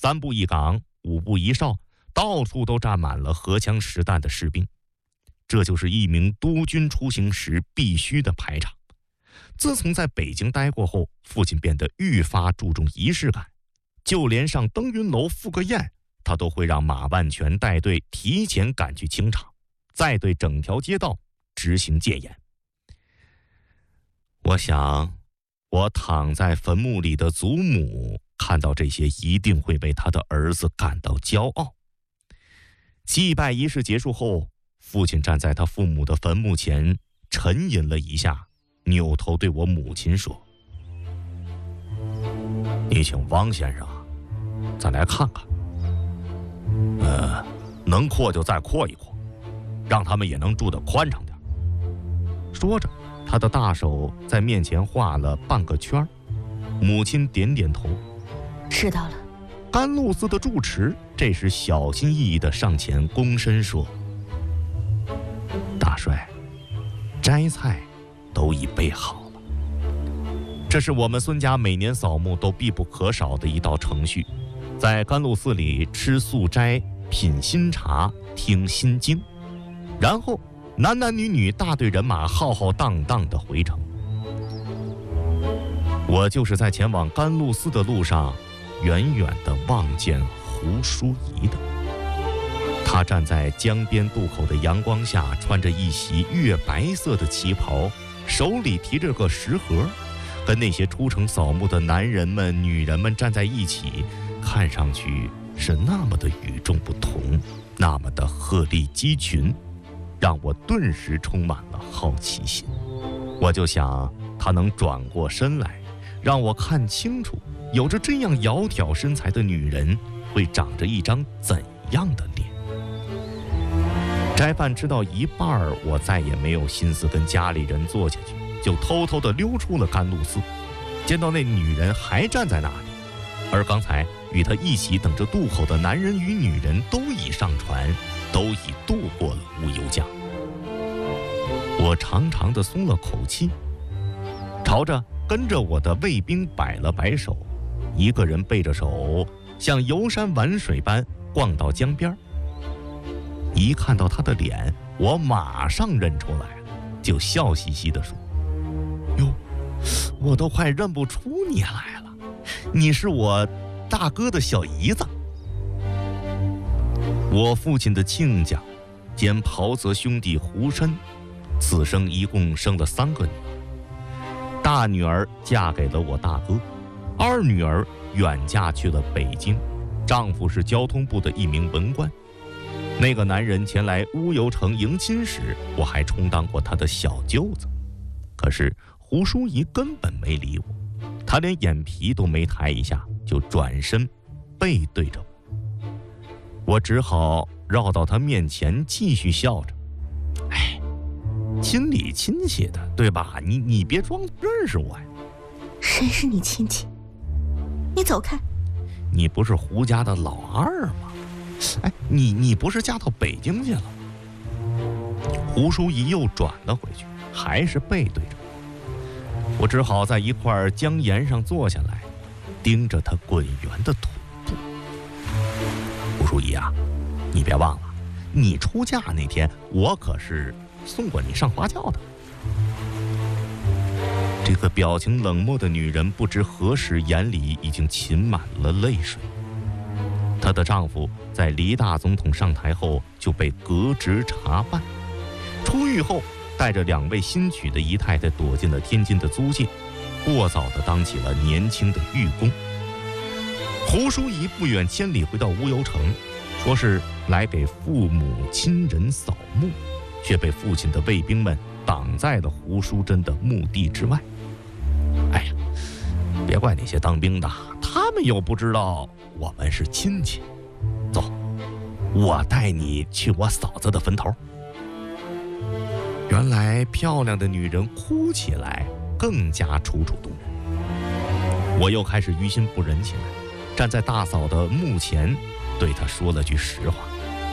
3步一岗，5步一哨，到处都站满了荷枪实弹的士兵。这就是一名督军出行时必须的排场。自从在北京待过后，父亲变得愈发注重仪式感，就连上登云楼赴个宴，他都会让马万全带队提前赶去清场，再对整条街道执行戒严。我想，我躺在坟墓里的祖母看到这些，一定会为他的儿子感到骄傲。祭拜仪式结束后，父亲站在他父母的坟墓前沉吟了一下，扭头对我母亲说：“你请汪先生再来看看，能扩就再扩一扩，让他们也能住得宽敞点。”说着，他的大手在面前画了半个圈。母亲点点头， 知道了。 甘露寺的住持这时小心翼翼地上前躬身说：“大帅，斋菜都已备好了。”这是我们孙家每年扫墓都必不可少的一道程序，在甘露寺里吃素斋，品新茶，听心经，然后男男女女大队人马浩浩荡荡地回城。我就是在前往甘露寺的路上，远远地望见胡淑仪的。她站在江边渡口的阳光下，穿着一袭月白色的旗袍，手里提着个食盒，跟那些出城扫墓的男人们、女人们站在一起，看上去是那么的与众不同，那么的鹤立鸡群，让我顿时充满了好奇心。我就想，她能转过身来，让我看清楚，有着这样窈窕身材的女人会长着一张怎样的脸。斋饭吃到一半，我再也没有心思跟家里人坐下去，就偷偷地溜出了甘露寺。见到那女人还站在那里，而刚才与她一起等着渡口的男人与女人都已上船，都已渡过了乌尤江。我长长地松了口气，朝着跟着我的卫兵摆了摆手，一个人背着手像游山玩水般逛到江边。一看到他的脸，我马上认出来了，就笑嘻嘻地说：“哟，我都快认不出你来了，你是我大哥的小姨子。”我父亲的亲家兼袍泽兄弟胡申，此生一共生了3个女儿，大女儿嫁给了我大哥，二女儿远嫁去了北京，丈夫是交通部的一名文官。那个男人前来乌尤城迎亲时，我还充当过他的小舅子。可是胡淑仪根本没理我，她连眼皮都没抬一下，就转身背对着我。我只好绕到她面前，继续笑着：“哎，亲里亲戚的，对吧？你别装认识我呀。”“ 谁是你亲戚？你走开！”“ 你不是胡家的老二吗？哎，你不是嫁到北京去了？”胡淑仪又转了回去，还是背对着我。我只好在一块江沿上坐下来，盯着她滚圆的臀部。“胡淑仪啊，你别忘了，你出嫁那天，我可是送过你上花轿的。”这个表情冷漠的女人不知何时眼里已经噙满了泪水。她的丈夫在黎大总统上台后就被革职查办，出狱后带着2位新娶的姨太太躲进了天津的租界，过早地当起了年轻的狱工。胡淑仪不远千里回到乌尤城，说是来给父母亲人扫墓，却被父亲的卫兵们挡在了胡淑珍的墓地之外。哎呀，别怪那些当兵的，他们又不知道我们是亲戚。走，我带你去我嫂子的坟头。原来漂亮的女人哭起来更加楚楚动人。我又开始于心不忍起来，站在大嫂的墓前，对她说了句实话：“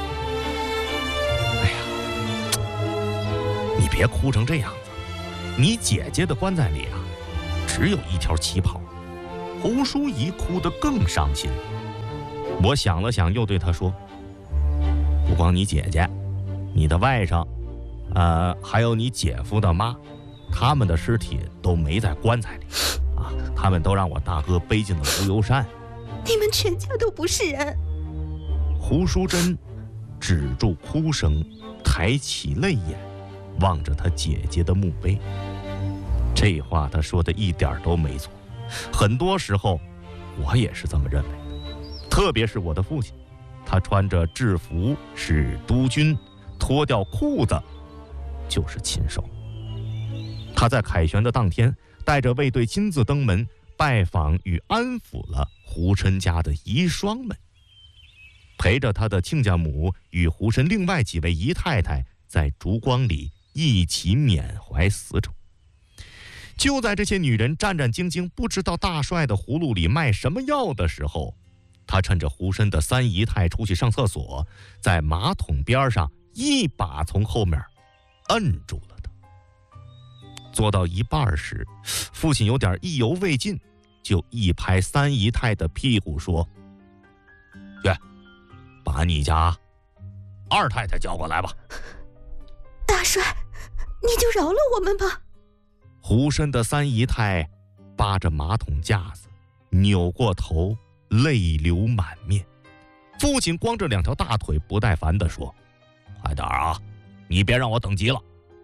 哎呀，你别哭成这样子，你姐姐的棺材里啊，只有一条旗袍。”胡淑仪哭得更伤心。 我想了想，又对他说：“不光你姐姐，你的外甥，还有你姐夫的妈，他们的尸体都没在棺材里啊，他们都让我大哥背进了无忧山。 你们全家都不是人。” 胡淑珍止住哭声，抬起泪眼，望着他姐姐的墓碑。这话他说的一点都没错，很多时候我也是这么认为的。特别是我的父亲，他穿着制服是督军，脱掉裤子就是禽兽。他在凯旋的当天，带着卫队亲自登门拜访与安抚了胡琛家的遗孀们，陪着他的亲家母与胡琛另外几位姨太太在烛光里一起缅怀死者。就在这些女人战战兢兢不知道大帅的葫芦里卖什么药的时候，他趁着胡琛的三姨太出去上厕所，在马桶边上一把从后面摁住了他。做到一半时，父亲有点意犹未尽，就一拍三姨太的屁股说：“去，把你家二太太叫过来吧。” 大帅，你就饶了我们吧。 胡琛的三姨太扒着马桶架子，扭过头，泪流满面。父亲光着两条大腿不耐烦地说：“快点啊，你别让我等急了。”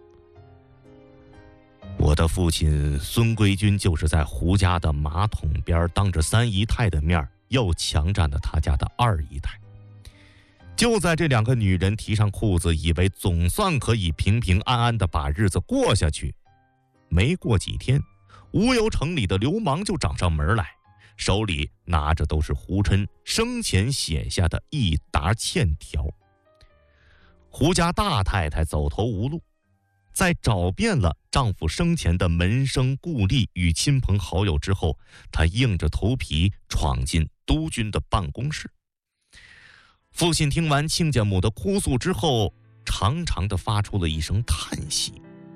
我的父亲孙归军就是在胡家的马桶边，当着三姨太的面又强占了他家的二姨太。就在这两个女人提上裤子，以为总算可以平平安安地把日子过下去，没过几天，无忧城里的流氓就找上门来，手里拿着都是胡琛生前写下的一沓欠条。胡家大太太走投无路，在找遍了丈夫生前的门生故吏与亲朋好友之后，她硬着头皮闯进督军的办公室。父亲听完亲家母的哭诉之后，长长的发出了一声叹息：“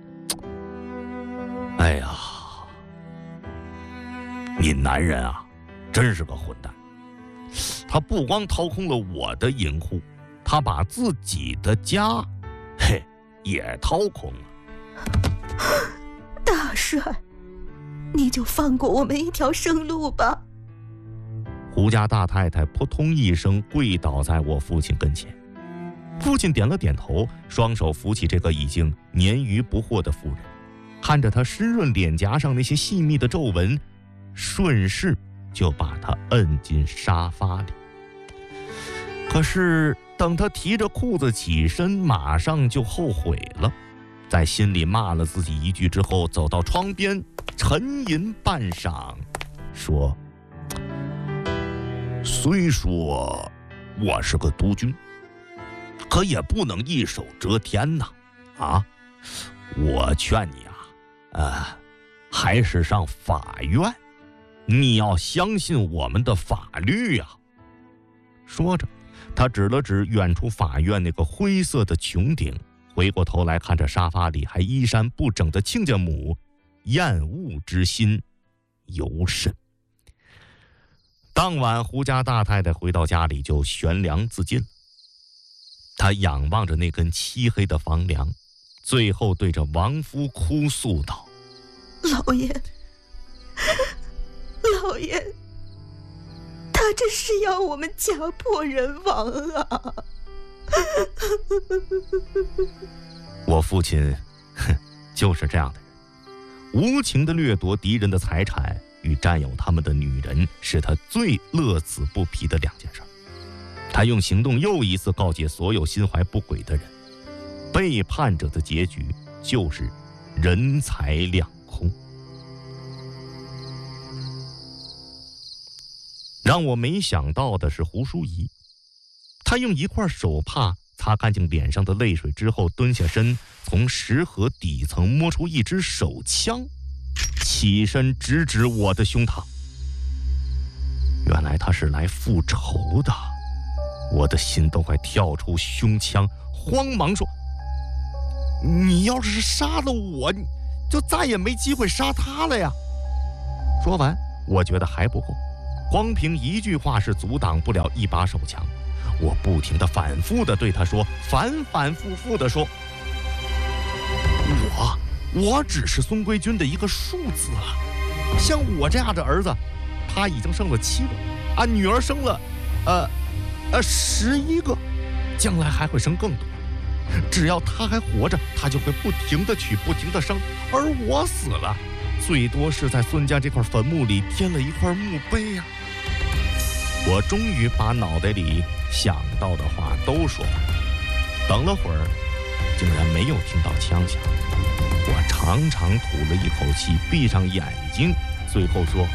哎呀，你男人啊，真是个混蛋！他不光掏空了我的银库，他把自己的家，也掏空了。” 大帅，你就放过我们一条生路吧。 胡家大太太扑通一声跪倒在我父亲跟前，父亲点了点头，双手扶起这个已经年逾不惑的妇人，看着她湿润脸颊上那些细密的皱纹，顺势就把她摁进沙发里。可是等她提着裤子起身，马上就后悔了，在心里骂了自己一句之后，走到窗边沉吟半晌，说：“虽说我是个督军，可也不能一手遮天呐！我劝你还是上法院，你要相信我们的法律呀。”说着，他指了指远处法院那个灰色的穹顶，回过头来看着沙发里还衣衫不整的亲家母，厌恶之心尤甚。当晚胡家大太太回到家里就悬梁自尽了。她仰望着那根漆黑的房梁，最后对着亡夫哭诉道：“ 老爷，老爷，他这是要我们家破人亡啊！” 我父亲就是这样的人，无情地掠夺敌人的财产与占有他们的女人，是他最乐此不疲的两件事。他用行动又一次告诫所有心怀不轨的人，背叛者的结局就是人财两空。让我没想到的是胡淑仪，她用一块手帕擦干净脸上的泪水之后，蹲下身，从食盒底层摸出一支手枪，起身直指我的胸膛。原来他是来复仇的，我的心都快跳出胸腔，慌忙说：“你要是杀了我，你就再也没机会杀他了呀！”说完，我觉得还不够， 光凭一句话是阻挡不了一把手枪。我不停地反复地对他说，反复复地说，我只是孙规军的一个庶子啊，像我这样的儿子，他已经生了7个，女儿生了11个，将来还会生更多。只要他还活着，他就会不停地娶，不停地生，而我死了，最多是在孙家这块坟墓里添了一块墓碑呀。我终于把脑袋里想到的话都说完，等了会儿，竟然没有听到枪响。我长长吐了一口气，闭上眼睛，最后说：“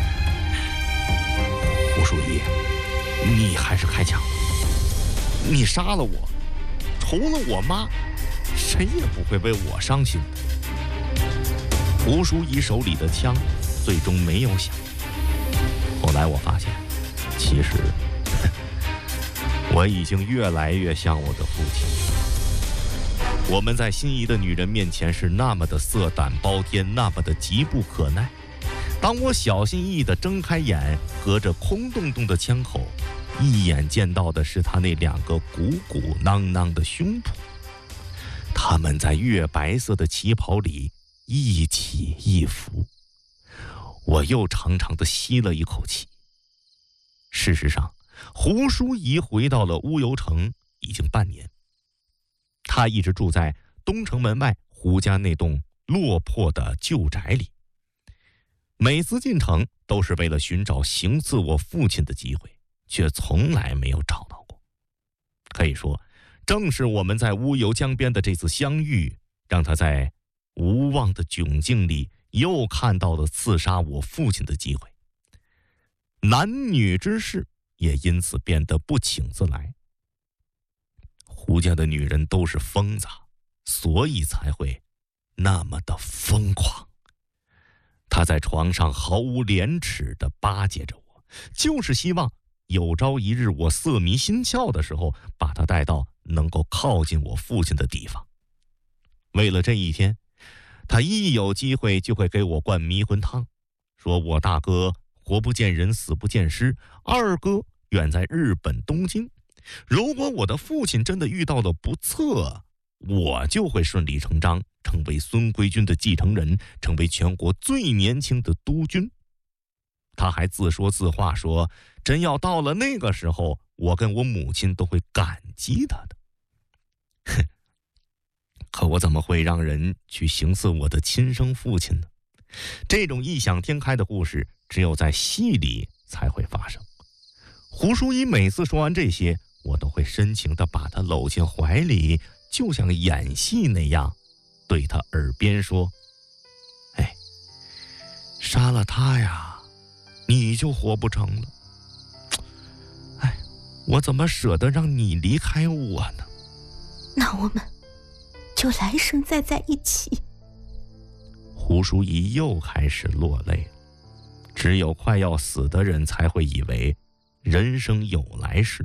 胡淑仪，你还是开枪吧，你杀了我，除了我妈，谁也不会为我伤心的。”胡淑仪手里的枪最终没有响。后来我发现，其实我已经越来越像我的父亲。我们在心仪的女人面前是那么的色胆包天，那么的急不可耐。当我小心翼翼地睁开眼，隔着空洞洞的枪口，一眼见到的是他那2个鼓鼓囊囊的胸脯，他们在月白色的旗袍里一起一伏。我又长长地吸了一口气。事实上，胡淑仪回到了乌油城已经半年。她一直住在东城门外胡家那栋落魄的旧宅里，每次进城都是为了寻找行刺我父亲的机会，却从来没有找到过。可以说，正是我们在乌油江边的这次相遇，让他在无望的窘境里又看到了刺杀我父亲的机会。男女之事也因此变得不请自来。胡家的女人都是疯子，所以才会那么的疯狂。她在床上毫无廉耻地巴结着我，就是希望有朝一日我色迷心窍的时候，把她带到能够靠近我父亲的地方。为了这一天，她一有机会就会给我灌迷魂汤，说我大哥活不见人，死不见尸，二哥远在日本东京。如果我的父亲真的遇到了不测，我就会顺理成章成为孙规军的继承人，成为全国最年轻的督军。他还自说自话说，真要到了那个时候，我跟我母亲都会感激他的。哼，可我怎么会让人去行刺我的亲生父亲呢？这种异想天开的故事，只有在戏里才会发生。胡淑仪每次说完这些，我都会深情地把她搂进怀里，就像演戏那样，对她耳边说：“哎，杀了他呀，你就活不成了。哎，我怎么舍得让你离开我呢？ 那我们就来生再在一起。” 胡淑仪又开始落泪了。只有快要死的人才会以为人生有来世。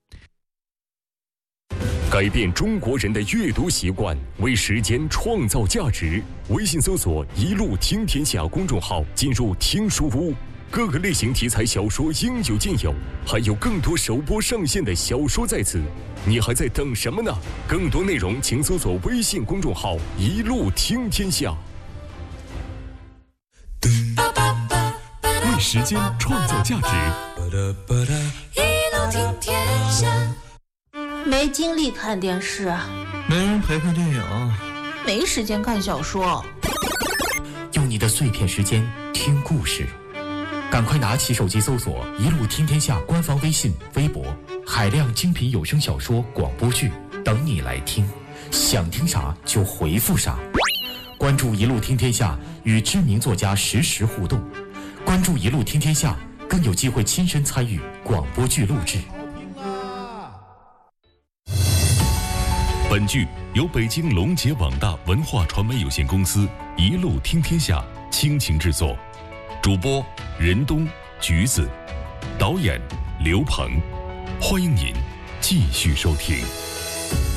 改变中国人的阅读习惯，为时间创造价值。微信搜索“一路听天下”公众号，进入听书屋，各个类型题材小说应有尽有，还有更多首播上线的小说在此，你还在等什么呢？更多内容请搜索微信公众号“一路听天下”。为时间创造价值， 一路听天下。 没精力看电视， 没人陪看电影， 没时间看小说。 用你的碎片时间听故事，赶快拿起手机搜索“一路听天下”官方微信、微博，海量精品有声小说、广播剧等你来听。想听啥就回复啥。关注“一路听天下”，与知名作家实时互动。关注“一路听天下”，更有机会亲身参与广播剧录制。 本剧由北京龙杰网大文化传媒有限公司一路听天下倾情制作，主播任东、橘子，导演刘鹏。欢迎您继续收听。